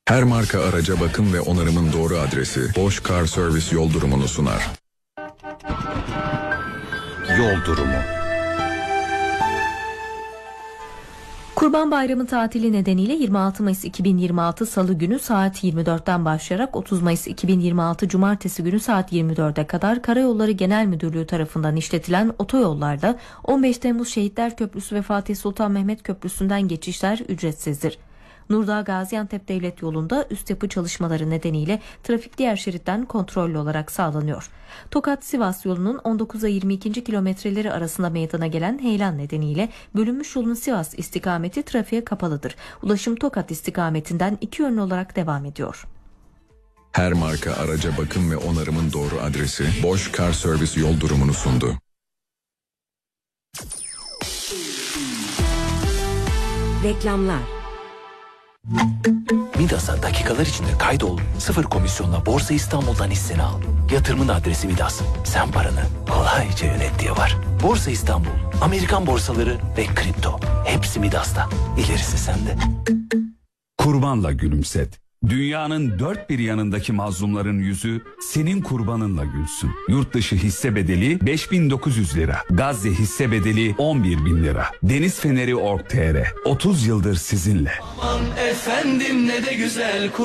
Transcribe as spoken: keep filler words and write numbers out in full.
Her marka araca bakım ve onarımın doğru adresi Bosch Car Service yol durumunu sunar. Yol durumu. Kurban Bayramı tatili nedeniyle yirmi altı Mayıs iki bin yirmi altı Salı günü saat yirmi dörtten başlayarak otuz Mayıs iki bin yirmi altı Cumartesi günü saat yirmi dörde kadar Karayolları Genel Müdürlüğü tarafından işletilen otoyollarda on beş Temmuz Şehitler Köprüsü ve Fatih Sultan Mehmet Köprüsü'nden geçişler ücretsizdir. Nurdağ Gaziantep Devlet Yolu'nda üst yapı çalışmaları nedeniyle trafik diğer şeritten kontrollü olarak sağlanıyor. Tokat-Sivas yolunun on dokuza yirmi ikinci kilometreleri arasında meydana gelen heyelan nedeniyle bölünmüş yolun Sivas istikameti trafiğe kapalıdır. Ulaşım Tokat istikametinden iki yönlü olarak devam ediyor. Her marka araca bakım ve onarımın doğru adresi Bosch Car Service yol durumunu sundu. Reklamlar. Midas'a dakikalar içinde kaydol, sıfır komisyonla Borsa İstanbul'dan hisseni al. Yatırımın adresi Midas. Sen paranı kolayca yönet diye var. Borsa İstanbul, Amerikan borsaları ve kripto. Hepsi Midas'ta. İlerisi sende. Kurbanla gülümset. Dünyanın dört bir yanındaki mazlumların yüzü senin kurbanınla gülsün. Yurt dışı hisse bedeli beş bin dokuz yüz lira. Gazze hisse bedeli on bir bin lira. Deniz Feneri nokta org nokta tr otuz yıldır sizinle. Aman efendim ne de güzel